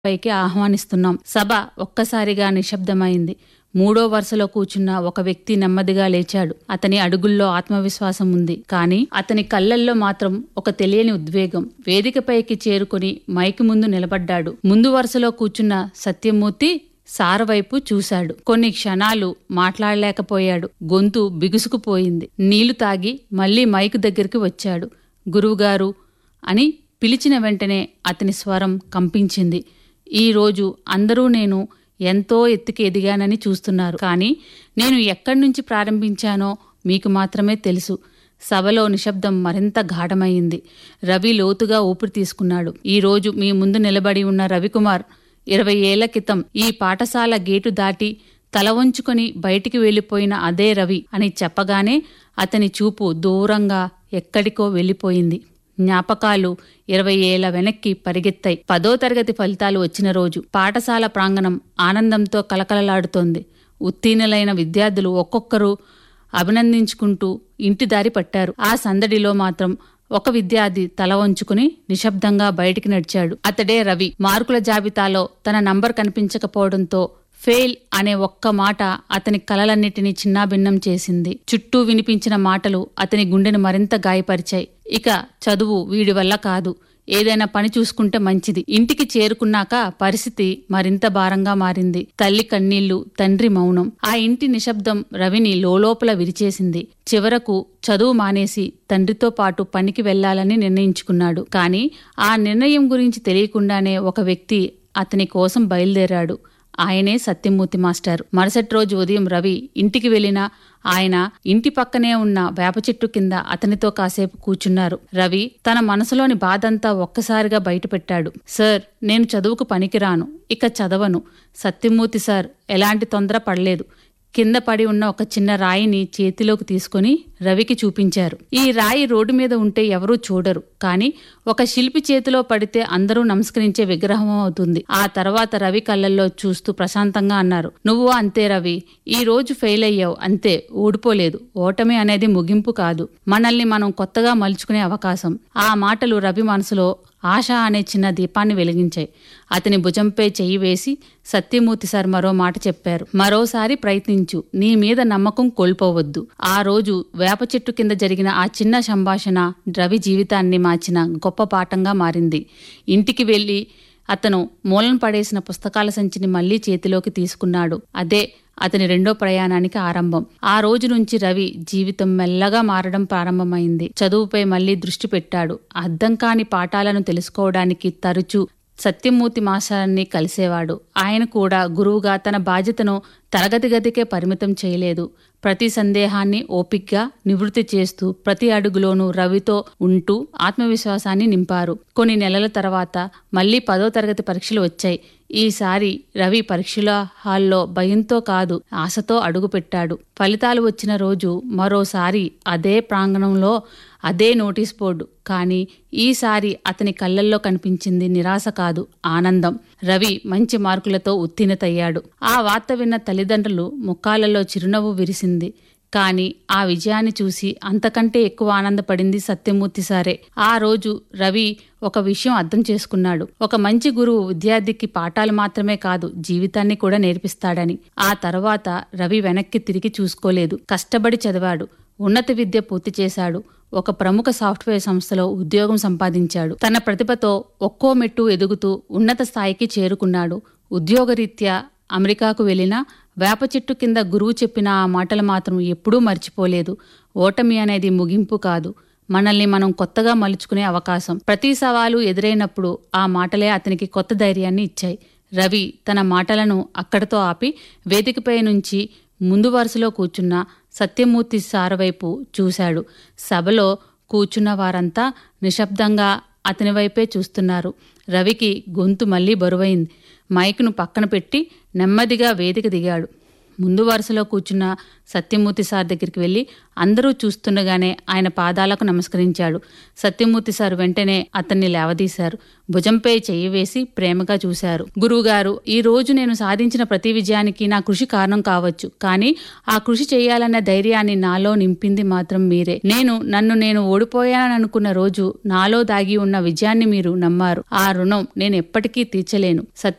పైకి ఆహ్వానిస్తున్నాం. సభ ఒక్కసారిగా నిశ్శబ్దమైంది. మూడో వరుసలో కూర్చున్న ఒక వ్యక్తి నెమ్మదిగా లేచాడు. అతని అడుగుల్లో ఆత్మవిశ్వాసం ఉంది, కానీ అతని కళ్ళల్లో మాత్రం ఒక తెలియని ఉద్వేగం. వేదికపైకి చేరుకుని మైకు ముందు నిలబడ్డాడు. ముందు వరుసలో కూర్చున్న సత్యమూర్తి సార్ వైపు చూశాడు. కొన్ని క్షణాలు మాట్లాడలేకపోయాడు. గొంతు బిగుసుకుపోయింది. నీళ్లు తాగి మళ్లీ మైకు దగ్గరికి వచ్చాడు. గురువుగారు అని పిలిచిన వెంటనే అతని స్వరం కంపించింది. ఈరోజు అందరూ నేను ఎంతో ఎత్తుకి ఎదిగానని చూస్తున్నారు, కానీ నేను ఎక్కడి నుంచి ప్రారంభించానో మీకు మాత్రమే తెలుసు. సభలో నిశ్శబ్దం మరింత గాఢమైంది. రవి లోతుగా ఊపిరి తీసుకున్నాడు. ఈరోజు మీ ముందు నిలబడి ఉన్న రవికుమార్ 20 ఏళ్ల క్రితం ఈ పాఠశాల గేటు దాటి తల వంచుకొని బయటికి వెళ్లిపోయిన అదే రవి అని చెప్పగానే అతని చూపు దూరంగా ఎక్కడికో వెళ్లిపోయింది. జ్ఞాపకాలు 20 ఏళ్ల వెనక్కి పరిగెత్తాయి. 10వ తరగతి ఫలితాలు వచ్చిన రోజు పాఠశాల ప్రాంగణం ఆనందంతో కలకలలాడుతోంది. ఉత్తీర్ణులైన విద్యార్థులు ఒక్కొక్కరు అభినందించుకుంటూ ఇంటి దారి పట్టారు. ఆ సందడిలో మాత్రం ఒక విద్యార్థి తల వంచుకుని నిశ్శబ్దంగా బయటికి నడిచాడు. అతడే రవి. మార్కుల జాబితాలో తన నంబర్ కనిపించకపోవడంతో ఫెయిల్ అనే ఒక్క మాట అతని కలలన్నిటినీ చిన్నాభిన్నం చేసింది. చుట్టూ వినిపించిన మాటలు అతని గుండెను మరింత గాయపరిచాయి. ఇక చదువు వీడి వల్ల కాదు, ఏదైనా పని చూసుకుంటే మంచిది. ఇంటికి చేరుకున్నాక పరిస్థితి మరింత భారంగా మారింది. తల్లి కన్నీళ్లు, తండ్రి మౌనం. ఆ ఇంటి నిశ్శబ్దం రవిని లోలోపల విరిచేసింది. చివరకు చదువు మానేసి తండ్రితో పాటు పనికి వెళ్లాలని నిర్ణయించుకున్నాడు. కానీ ఆ నిర్ణయం గురించి తెలియకుండానే ఒక వ్యక్తి అతని కోసం బయలుదేరాడు. ఆయనే సత్యమూర్తి మాస్టర్. మరుసటి రోజు ఉదయం రవి ఇంటికి వెళ్లినా ఆయన ఇంటి పక్కనే ఉన్న వేప చెట్టు కింద అతనితో కాసేపు కూర్చున్నారు. రవి తన మనసులోని బాధంతా ఒక్కసారిగా బయటపెట్టాడు. సార్, నేను చదువుకు పనికిరాను, ఇక చదవను. సత్యమూర్తి సార్ ఎలాంటి తొందర పడలేదు. కింద పడి ఉన్న ఒక చిన్న రాయిని చేతిలోకి తీసుకుని రవికి చూపించారు. ఈ రాయి రోడ్డు మీద ఉంటే ఎవరూ చూడరు, కానీ ఒక శిల్పి చేతిలో పడితే అందరూ నమస్కరించే విగ్రహం అవుతుంది. ఆ తర్వాత రవి కళ్ళల్లో చూస్తూ ప్రశాంతంగా అన్నారు, నువ్వు అంతే రవి, ఈ రోజు ఫెయిల్ అయ్యావు అంతే, ఓడిపోలేదు. ఓటమి అనేది ముగింపు కాదు, మనల్ని మనం కొత్తగా మలుచుకునే అవకాశం. ఆ మాటలు రవి మనసులో ఆశ అనే చిన్న దీపాన్ని వెలిగించాయి. అతని భుజంపై చెయ్యి వేసి సత్యమూర్తి సార్ మరో మాట చెప్పారు. మరోసారి ప్రయత్నించు, నీ మీద నమ్మకం కోల్పోవద్దు. ఆ రోజు వేప చెట్టు కింద జరిగిన ఆ చిన్న సంభాషణ రవి జీవితాన్ని మార్చిన గొప్ప పాఠంగా మారింది. ఇంటికి వెళ్లి అతను మూలన పడేసిన పుస్తకాల సంచిని మళ్లీ చేతిలోకి తీసుకున్నాడు. అదే అతని రెండో ప్రయాణానికి ఆరంభం. ఆ రోజు నుంచి రవి జీవితం మెల్లగా మారడం ప్రారంభమైంది. చదువుపై మళ్లీ దృష్టి పెట్టాడు. అర్థం కాని పాఠాలను తెలుసుకోవడానికి తరచూ సత్యమూర్తి మాస్టర్ని కలిసేవాడు. ఆయన కూడా గురువుగా తన బాధ్యతను తరగతి గదికే పరిమితం చేయలేదు. ప్రతి సందేహాన్ని ఓపిగ్గా నివృత్తి చేస్తూ ప్రతి అడుగులోనూ రవితో ఉంటూ ఆత్మవిశ్వాసాన్ని నింపారు. కొన్ని నెలల తర్వాత మళ్లీ 10వ తరగతి పరీక్షలు వచ్చాయి. ఈసారి రవి పరీక్షల హాల్లో భయంతో కాదు, ఆశతో అడుగుపెట్టాడు. ఫలితాలు వచ్చిన రోజు మరోసారి అదే ప్రాంగణంలో అదే నోటీస్ బోర్డు. కానీ ఈసారి అతని కళ్ళల్లో కనిపించింది నిరాశ కాదు, ఆనందం. రవి మంచి మార్కులతో ఉత్తీర్ణతయ్యాడు. ఆ వార్త విన్న తల్లిదండ్రులు ముఖాలలో చిరునవ్వు విరిసింది. కానీ ఆ విజయాన్ని చూసి అంతకంటే ఎక్కువ ఆనందపడింది సత్యమూర్తి సారే. ఆ రోజు రవి ఒక విషయం అర్థం చేసుకున్నాడు. ఒక మంచి గురువు విద్యార్థికి పాఠాలు మాత్రమే కాదు, జీవితాన్ని కూడా నేర్పిస్తాడని. ఆ తర్వాత రవి వెనక్కి తిరిగి చూసుకోలేదు. కష్టపడి చదివాడు, ఉన్నత విద్య పూర్తి చేశాడు, ఒక ప్రముఖ సాఫ్ట్వేర్ సంస్థలో ఉద్యోగం సంపాదించాడు. తన ప్రతిభతో ఒక్కో మెట్టు ఎదుగుతూ ఉన్నత స్థాయికి చేరుకున్నాడు. ఉద్యోగరీత్యా అమెరికాకు వెళ్లినా వేప చెట్టు కింద గురువు చెప్పిన ఆ మాటలు మాత్రం ఎప్పుడూ మర్చిపోలేదు. ఓటమి అనేది ముగింపు కాదు, మనల్ని మనం కొత్తగా మలుచుకునే అవకాశం. ప్రతి సవాలు ఎదురైనప్పుడు ఆ మాటలే అతనికి కొత్త ధైర్యాన్ని ఇచ్చాయి. రవి తన మాటలను అక్కడితో ఆపి వేదికపై నుంచి ముందు వరుసలో కూర్చున్న సత్యమూర్తి సార్ వైపు చూశాడు. సభలో కూర్చున్న వారంతా నిశ్శబ్దంగా అతని వైపే చూస్తున్నారు. రవికి గొంతు మళ్లీ బరువైంది. మైకును పక్కన పెట్టి నెమ్మదిగా వేదిక దిగాడు. ముందు వరుసలో కూర్చున్న సత్యమూర్తి సార్ దగ్గరికి వెళ్లి అందరూ చూస్తుండగానే ఆయన పాదాలకు నమస్కరించాడు. సత్యమూర్తి సార్ వెంటనే అతన్ని లేవదీశారు. భుజంపై చెయ్యి వేసి ప్రేమగా చూశారు. గురువుగారు, ఈ రోజు నేను సాధించిన ప్రతి విజయానికి నా కృషి కారణం కావచ్చు, కానీ ఆ కృషి చేయాలన్న ధైర్యాన్ని నాలో నింపింది మాత్రం మీరే. నన్ను నేను ఓడిపోయాననుకున్న రోజు నాలో దాగి ఉన్న విజయాన్ని మీరు నమ్మారు. ఆ రుణం నేను ఎప్పటికీ తీర్చలేను.